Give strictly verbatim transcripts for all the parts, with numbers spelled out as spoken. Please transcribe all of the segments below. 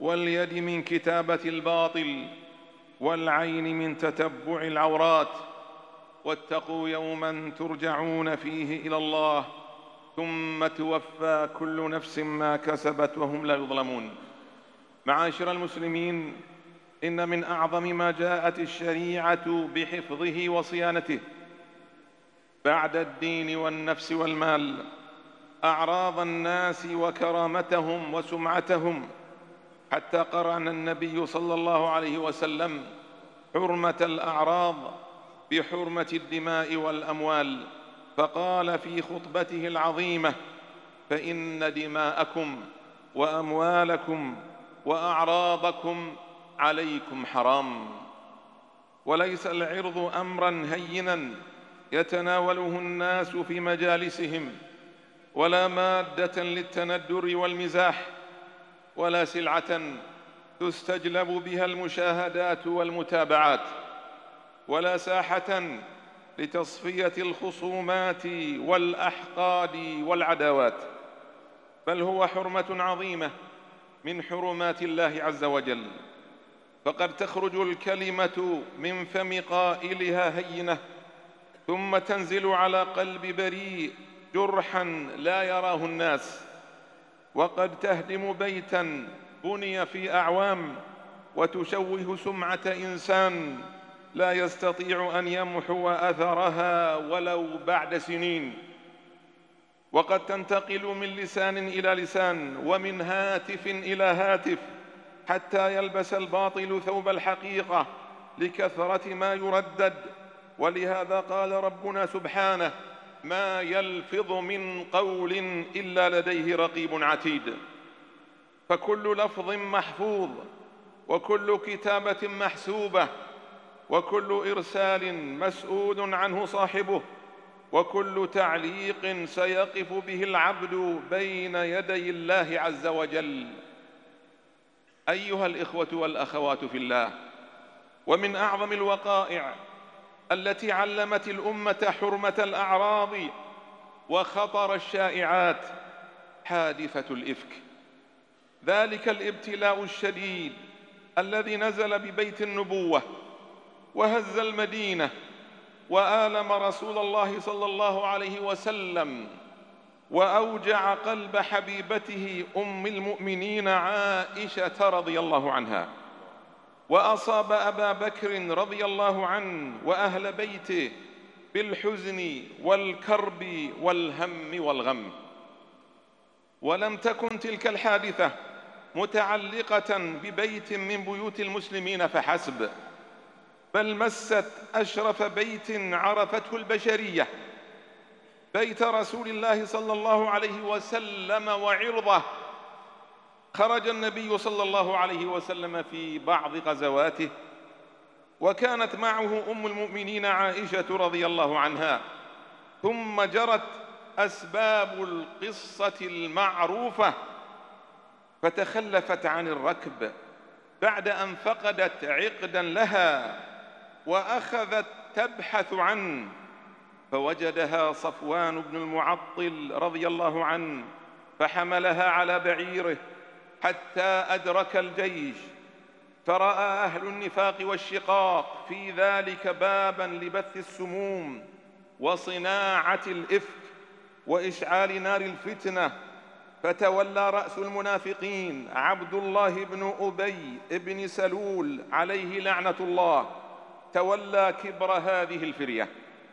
واليد من كتابة الباطل، والعين من تتبع العورات، واتقوا يوما ترجعون فيه إلى الله ثم توفى كل نفس ما كسبت وهم لا يظلمون. معاشر المسلمين، إن من أعظم ما جاءت الشريعة بحفظه وصيانته بعد الدين والنفس والمال أعراض الناس وكرامتهم وسمعتهم، حتى قرن النبي صلى الله عليه وسلم حرمة الأعراض بحرمة الدماء والأموال، فقال في خطبته العظيمة: فإن دماءكم وأموالكم وأعراضكم عليكم حرام. وليس العرض أمرا هينا يتناوله الناس في مجالسهم، ولا مادة للتندر والمزاح، ولا سلعة تستجلب بها المشاهدات والمتابعات، ولا ساحة لتصفية الخصومات والأحقاد والعداوات، بل هو حرمة عظيمة من حرمات الله عز وجل. فقد تخرج الكلمة من فم قائلها هينة، ثم تنزل على قلب بريء جرحا لا يراه الناس، وقد تهدم بيتا بني في أعوام، وتشوه سمعة إنسان لا يستطيع أن يمحو أثرها ولو بعد سنين، وقد تنتقل من لسان إلى لسان ومن هاتف إلى هاتف، حتى يلبس الباطل ثوب الحقيقة لكثرة ما يردد. ولهذا قال ربنا سبحانه: ما يلفظ من قول إلا لديه رقيب عتيد. فكل لفظ محفوظ، وكل كتابة محسوبة، وكل إرسال مسؤول عنه صاحبه، وكل تعليق سيقف به العبد بين يدي الله عز وجل. أيها الإخوة والأخوات في الله، ومن أعظم الوقائع التي علمت الأمة حرمة الأعراض وخطر الشائعات حادثة الإفك، ذلك الابتلاء الشديد الذي نزل ببيت النبوة وهز المدينة وآلم رسول الله صلى الله عليه وسلم، وأوجع قلب حبيبته أم المؤمنين عائشة رضي الله عنها، وأصاب أبا بكر رضي الله عنه وأهل بيته بالحزن والكرب والهم والغم. ولم تكن تلك الحادثة متعلقة ببيت من بيوت المسلمين فحسب، بل مست أشرف بيت عرفته البشرية، بيت رسول الله صلى الله عليه وسلم وعرضه. خرج النبي صلى الله عليه وسلم في بعض غزواته، وكانت معه أم المؤمنين عائشة رضي الله عنها، ثم جرت أسباب القصة المعروفة، فتخلفت عن الركب بعد أن فقدت عقدا لها، وأخذت تبحث عنه، فوجدها صفوان بن المعطل رضي الله عنه، فحملها على بعيره حتى أدرك الجيش. فرأى أهل النفاق والشقاق في ذلك بابا لبث السموم وصناعة الإفك وإشعال نار الفتنة، فتولى رأس المنافقين عبد الله بن أبي بن سلول عليه لعنة الله، تولى كبر هذه الفرية،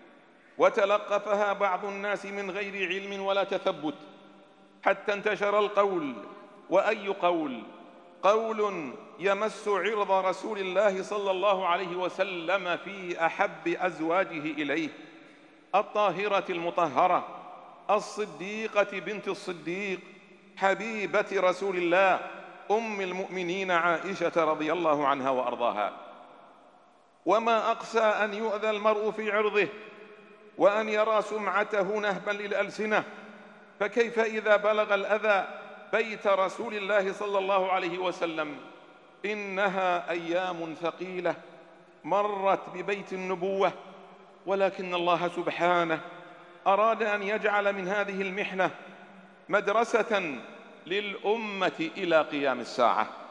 وتلقفها بعض الناس من غير علم ولا تثبت، حتى انتشر القول. وأي قول؟ قول يمس عرض رسول الله صلى الله عليه وسلم في أحب أزواجه إليه، الطاهرة المطهرة الصديقة بنت الصديق حبيبة رسول الله أم المؤمنين عائشة رضي الله عنها وأرضاها. وما أقسى أن يؤذى المرء في عرضه وأن يرى سمعته نهبا للألسنة، فكيف إذا بلغ الأذى بيت رسول الله صلى الله عليه وسلم؟ إنها أيام ثقيلة مرت ببيت النبوة، ولكن الله سبحانه أراد أن يجعل من هذه المحنة مدرسة للأمة إلى قيام الساعة.